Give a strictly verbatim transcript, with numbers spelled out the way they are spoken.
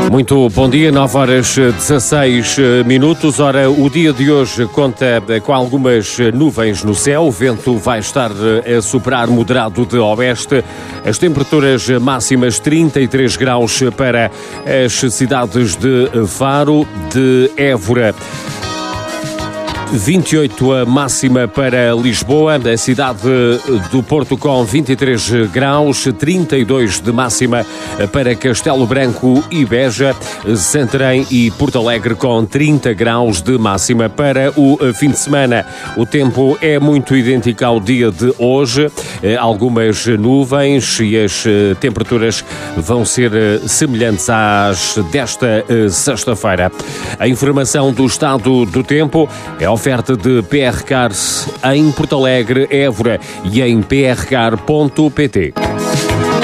Muito bom dia, nove horas dezasseis minutos. Ora, o dia de hoje conta com algumas nuvens no céu. O vento vai estar a soprar moderado de oeste. As temperaturas máximas trinta e três graus para as cidades de Faro, de Évora. vinte e oito a máxima para Lisboa, a cidade do Porto com vinte e três graus, trinta e dois de máxima para Castelo Branco e Beja, Santarém e Porto Alegre com trinta graus de máxima para o fim de semana. O tempo é muito idêntico ao dia de hoje, algumas nuvens e as temperaturas vão ser semelhantes às desta sexta-feira. A informação do estado do tempo é oferta de P R Cars em Porto Alegre, Évora e em p r car ponto p t.